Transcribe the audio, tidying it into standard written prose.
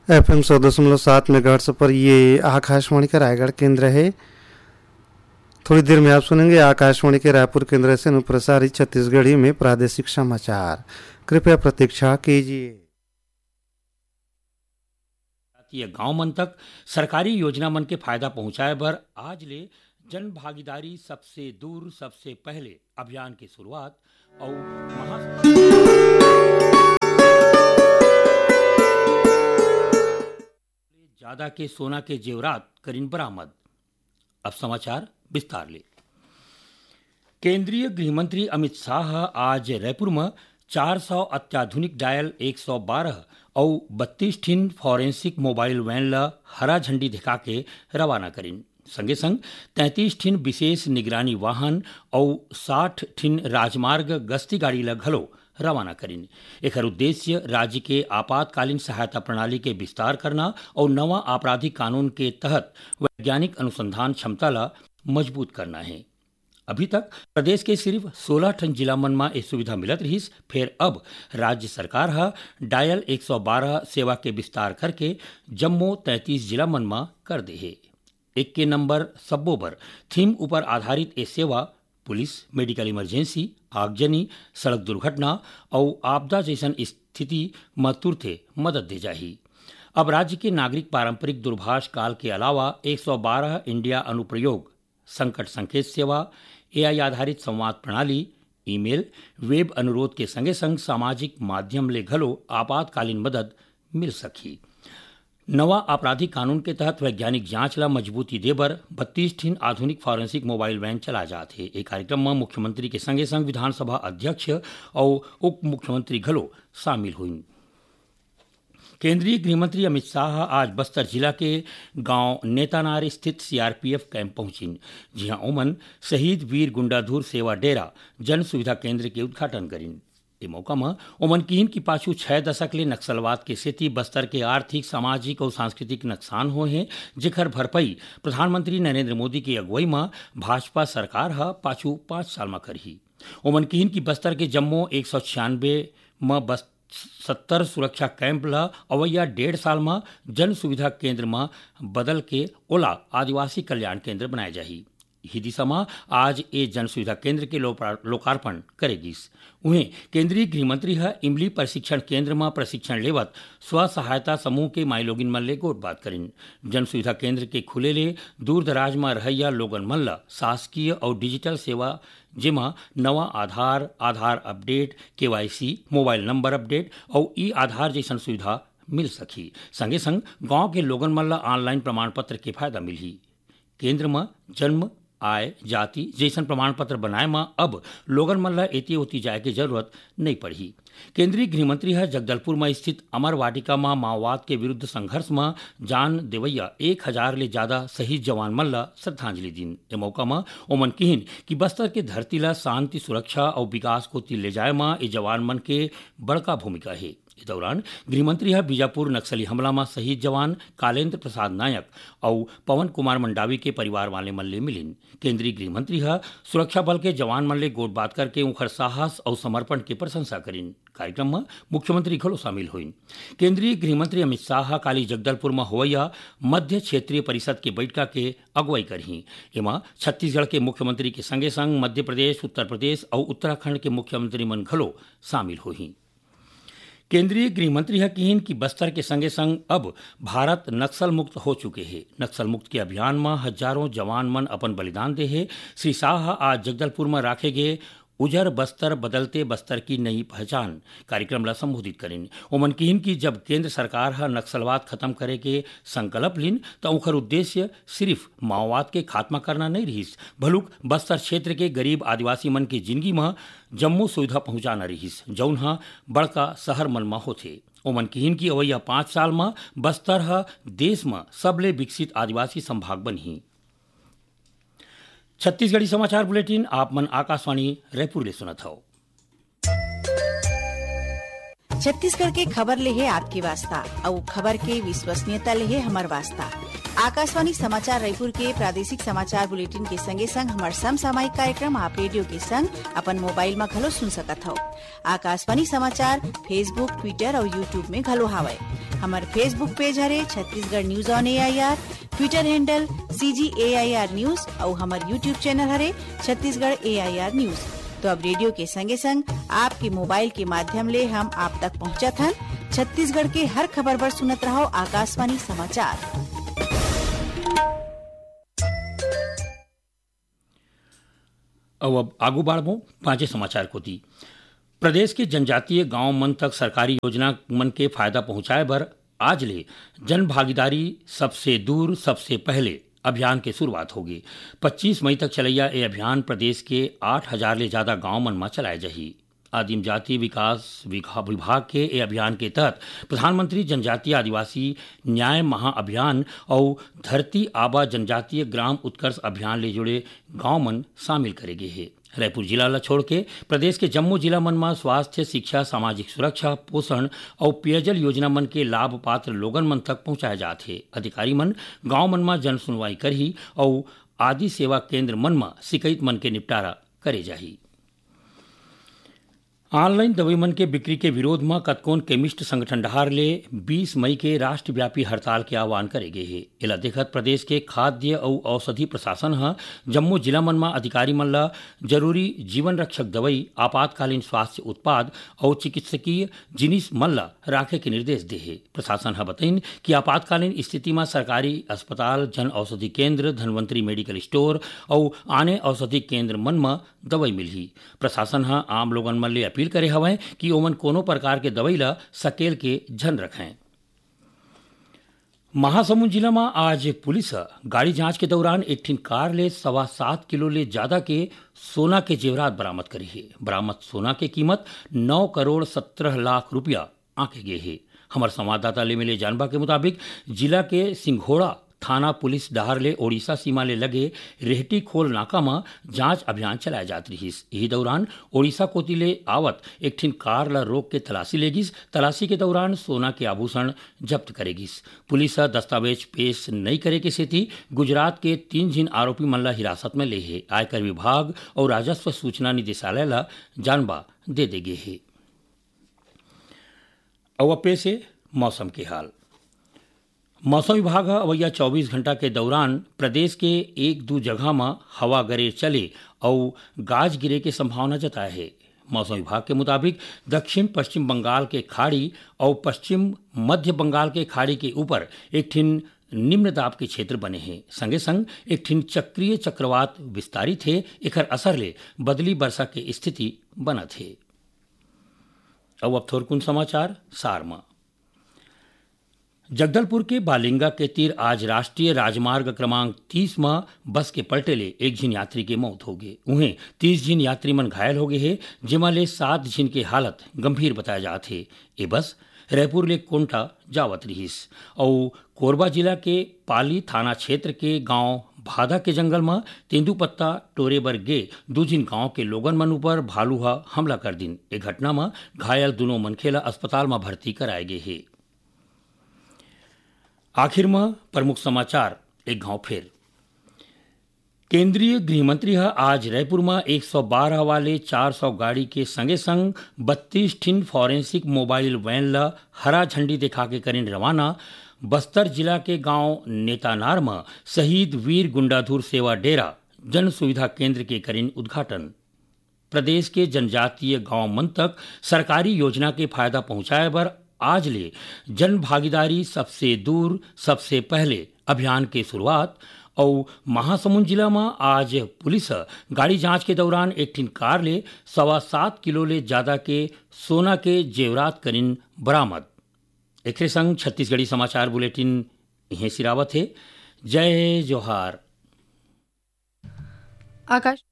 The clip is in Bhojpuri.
FM 100.7 मेगाहर्ट्ज़ पर ये आकाशवाणी का रायगढ़ केंद्र है। थोड़ी देर में आप सुनेंगे आकाशवाणी के रायपुर केंद्र से अनुप्रसारित छत्तीसगढ़ी में प्रादेशिक समाचार। कृपया प्रतीक्षा कीजिए। गांव मन तक सरकारी योजना मन के फायदा पहुंचाए बर आज ले जन भागीदारी सबसे दूर सबसे पहले अभियान की शुरुआत और ज्यादा के सोना के जेवरात करीन बरामद। अब समाचार विस्तार ले। केंद्रीय गृह मंत्री अमित शाह आज रायपुर में 400 अत्याधुनिक डायल 112 और 32 ठिन फॉरेंसिक मोबाइल वैन ला हरा झंडी दिखा के रवाना करीन। संगे संग 33 ठिन विशेष निगरानी वाहन और 60 ठिन राजमार्ग गश्ती गाड़ी ला घलो रवाना करीन। एकर उद्देश्य राज्य के आपातकालीन सहायता प्रणाली के विस्तार करना और नवा आपराधिक कानून के तहत वैज्ञानिक अनुसंधान क्षमता ला मजबूत करना है। अभी तक प्रदेश के सिर्फ 16 ठन जिला मन में ये सुविधा मिलत रहीस, फिर अब राज्य सरकार हा डायल 112 सेवा के विस्तार करके जम्मो 33 जिला मन में कर दे है। 1 नंबर सब्बो बर थीम ऊपर आधारित ये सेवा पुलिस, मेडिकल इमरजेंसी, आगजनी, सड़क दुर्घटना और आपदा जैसन स्थिति में तुरंत मदद दे जाही। अब राज्य के नागरिक पारंपरिक दूरभाष काल के अलावा 112 इंडिया अनुप्रयोग, संकट संकेत सेवा, AI आधारित संवाद प्रणाली, ईमेल, वेब अनुरोध के संगे संग सामाजिक माध्यम ले घलो आपातकालीन मदद मिल सकी। नवा आपराधिक कानून के तहत वैज्ञानिक जांच ला मजबूती देबर 32 ठिन आधुनिक फॉरेंसिक मोबाइल वैन चला जाते। एक कार्यक्रम में मुख्यमंत्री के संगे संग विधानसभा अध्यक्ष और उप मुख्यमंत्री घलो शामिल हुई। केंद्रीय गृह मंत्री अमित शाह आज बस्तर जिला के गांव नेतानार स्थित CRPF कैंप पहुंचिन, जहां ओमन शहीद वीर गुंडाधुर सेवा डेरा जन सुविधा केंद्र के उद्घाटन करीन। ए मौका में ओमन कीन की पाछू 6 दशक ले नक्सलवाद के सेती बस्तर के आर्थिक, सामाजिक और सांस्कृतिक नुकसान हुए हैं, जेकर भरपाई प्रधानमंत्री नरेंद्र मोदी की अगुवाई में भाजपा सरकार हा पाछू 5 साल में करही। ओमन कीन की बस्तर के जम्मो 196 में 70 सुरक्षा कैंप ला अवैया 1.5 साल में जन सुविधा केंद्र में बदल के ओला आदिवासी कल्याण केंद्र बनाए जाही। ही दिशा में आज ये जन सुविधा केंद्र के लोकार्पण करेगीस। उन्हें केंद्रीय गृह मंत्री है इमली प्रशिक्षण केंद्र में प्रशिक्षण लेवत स्व सहायता समूह के माई लोगिन मन ले गोट बात करीन। जन सुविधा केंद्र के खुले ले दूर दराज में रहैया लोगन मन ला शासकीय और डिजिटल सेवा जेमा नवा आधार update, KYC, mobile number update और ई आधार जैसन सुविधा मिल सकी। संगे संग गांव के लोगन मन ला ऑनलाइन प्रमाण पत्र के फायदा मिलही। केंद्र में जन्म, आय, जाति जैसन प्रमाण पत्र बनाए में अब लोगन मन ला एती ओती जाए के जरूरत नहीं पड़ी। केंद्रीय गृह मंत्री है जगदलपुर में स्थित अमर वाटिका में माओवाद के विरुद्ध संघर्ष में जान देवैया 1000 ले ज्यादा शहीद जवान मन ला श्रद्धांजलि दिन। ए मौका में ओमन किहिन कि बस्तर के धरती ला शांति, सुरक्षा और विकास को ले जाए में ये जवान मन के बड़का भूमिका है। इस दौरान गृह मंत्री है बीजापुर नक्सली हमला में शहीद जवान कालेंद्र प्रसाद नायक और पवन कुमार मंडावी के परिवार वाले मन ले मिलिन। केंद्रीय गृह मंत्री है सुरक्षा बल के जवान मन ले गोट बात करके उनकर साहस और समर्पण की प्रशंसा करीन। कार्यक्रम में मुख्यमंत्री घलो शामिल हुई। केंद्रीय गृह मंत्री अमित शाह काली जगदलपुर में होवैया मध्य क्षेत्रीय परिषद के बैठका के अगुवाई करही। एमा छत्तीसगढ़ के मुख्यमंत्री के संगे संग मध्य प्रदेश, उत्तर प्रदेश और उत्तराखंड के मुख्यमंत्री मन घलो शामिल हुई। केंद्रीय गृह मंत्री है किहिन कि बस्तर के संगे संग अब भारत नक्सल मुक्त हो चुके हैं। नक्सल मुक्त के अभियान में हजारों जवान मन अपन बलिदान दे है। श्री शाह आज जगदलपुर में राखे गए उजर बस्तर बदलते बस्तर की नई पहचान कार्यक्रम ला संबोधित करें। ओमन किहिन की जब केंद्र सरकार है नक्सलवाद खत्म करे के संकल्प लिन तो उनकर उद्देश्य सिर्फ माओवाद के खात्मा करना नहीं रहीस, भलुक बस्तर क्षेत्र के गरीब आदिवासी मन के जिंदगी में जम्मो सुविधा पहुंचाना रहीस, जौन हा बड़का शहर मन में होथे। ओमन किहिन की अवैया 5 साल में बस्तर हा देश में सबले विकसित आदिवासी संभाग बनही। छत्तीसगढ़ी समाचार बुलेटिन आप मन आकाशवाणी रायपुर ले सुनत हो। छत्तीसगढ़ के खबर ले है आपके वास्ता और खबर के विश्वसनीयता ले है हमार वास्ता। आकाशवाणी समाचार रायपुर के प्रादेशिक समाचार बुलेटिन के संगे संग हमार समसामयिक कार्यक्रम आप रेडियो के संग अपन मोबाइल में घलो सुन सकत हो। आकाशवाणी समाचार फेसबुक, ट्विटर और यूट्यूब में घलो हावय। हमार फेसबुक पेज हरे Chhattisgarh news on AIR, Twitter handle CGAIR news और हमार यूट्यूब चैनल हरे छत्तीसगढ़ AIR न्यूज। तो अब रेडियो के संगे संग आपके मोबाइल के माध्यम ले हम आप तक पहुंचत हन। छत्तीसगढ़ के हर खबर पर सुनत रहो आकाशवाणी समाचार। अब आगू बाढ़बो पांचे समाचार को दी। प्रदेश के जनजातीय गांव मन तक सरकारी योजना मन के फायदा पहुंचाए बर आज ले जन भागीदारी सबसे दूर सबसे पहले अभियान के शुरुआत होगी। 25 मई तक चलैया ये अभियान प्रदेश के 8,000 ले ज्यादा गांव मन में चलाए जाही। आदिम जाति विकास विभाग के ये अभियान के तहत प्रधानमंत्री जनजातीय आदिवासी न्याय महाअभियान और धरती आबा जनजातीय ग्राम उत्कर्ष अभियान ले जुड़े गांव मन शामिल करे गए हैं। रायपुर जिला ला छोड़ के प्रदेश के जम्मू जिला मन में स्वास्थ्य, शिक्षा, सामाजिक सुरक्षा, पोषण और पेयजल योजना मन के लाभ पात्र लोगन मन तक पहुंचाए जाते। अधिकारी मन गांव मन में जन सुनवाई करही और आदि सेवा केंद्र मन में शिकायत मन के निपटारा करे जाही। ऑनलाइन दवाई मन के बिक्री के विरोध में कतकोन केमिस्ट संगठन डहार ले 20 मई के राष्ट्रव्यापी हड़ताल के आह्वान करे गए है। इला देखत प्रदेश के खाद्य और औषधि प्रशासन ह जम्मू जिला मन में अधिकारी मन ला जरूरी जीवन रक्षक दवाई, आपातकालीन स्वास्थ्य उत्पाद और चिकित्सकीय जिनिस मन ला राखे के निर्देश दे है। प्रशासन ह बताइन कि आपातकालीन स्थिति में सरकारी अस्पताल, जन औषधि केंद्र, धनवंतरी मेडिकल स्टोर और आने औषधि केंद्र मन में दवाई मिलही। प्रशासन ह आम लोगन मन ले अपील करे हवय कि ओमन कोनो प्रकार के दवाई ला सकेल के झन रखें। महासमुंद जिला में आज पुलिस गाड़ी जांच के दौरान एक ठिन कार ले 7.25 किलो ले ज्यादा के सोना के जेवरात बरामद करी है। बरामद सोना के कीमत 9 करोड़ 17 लाख रुपया आंके गए है। हमारे संवाददाता ले मिले जानबा के मुताबिक जिला के सिंघोड़ा थाना पुलिस डहार ले ओडिशा सीमा ले लगे रेहटी खोल नाका में जांच अभियान चलाया जात रही। यही दौरान ओडिशा कोती ले आवत एक ठिन कार ला रोक के तलाशी लेगिस। तलाशी के दौरान सोना के आभूषण जब्त करेगिस। पुलिस दस्तावेज पेश नहीं करे के सेती गुजरात के 3 जिन आरोपी मन ला हिरासत में ले है। आयकर विभाग और राजस्व सूचना निदेशालय ला जानबा दे देगे है। अब पेश है मौसम के हाल। मौसम विभाग अवैया 24 घंटा के दौरान प्रदेश के 1-2 जगह में हवा गरेर चले और गाज गिरे की संभावना जताया है। मौसम विभाग के मुताबिक दक्षिण पश्चिम बंगाल के खाड़ी और पश्चिम मध्य बंगाल के खाड़ी के ऊपर एक ठिन निम्न दाब के क्षेत्र बने हैं। संगे संग एक ठिन चक्रीय चक्रवात विस्तारित है। एकर असर ले बदली वर्षा के स्थिति बनत है। अब थोरकुन समाचार सार में। जगदलपुर के बालिंगा के तीर आज राष्ट्रीय राजमार्ग क्रमांक 30 में बस के पलटे ले एक झिन यात्री के मौत हो गए। उन्हें 30 झिन यात्री मन घायल हो गए हैं, जिमा ले 7 झिन के हालत गंभीर बताया जाते। ये बस रायपुर ले कोंटा जावत रहीस और कोरबा जिला के पाली थाना क्षेत्र के गांव भादा के जंगल में तेंदुपत्ता टोरे बर गे 2 झिन गांव के लोगन मन ऊपर भालू हमला कर दिन। एक घटना में घायल दोनों मनखे ला अस्पताल में भर्ती कराए गए हैं। आखिर में प्रमुख समाचार एक गांव फिर। केंद्रीय गृह मंत्री आज रायपुर में 112 वाले 400 गाड़ी के संगे संग 32 ठिन फॉरेंसिक मोबाइल वैन ला हरा झंडी दिखा के करें रवाना। बस्तर जिला के गांव नेतानार में शहीद वीर गुंडाधुर सेवा डेरा जन सुविधा केंद्र के करें उद्घाटन। प्रदेश के जनजातीय गांव मन तक सरकारी योजना के फायदा पहुंचाए बर आज ले जन भागीदारी सबसे दूर सबसे पहले अभियान की शुरुआत। और महासमुंद जिला में आज पुलिस गाड़ी जांच के दौरान एक ठिन कार ले 7.25 किलो ले ज्यादा के सोना के जेवरात करीन बरामद। एक संग छत्तीसगढ़ी समाचार बुलेटिन यहीं सिरावत है। जय जोहार। आकाश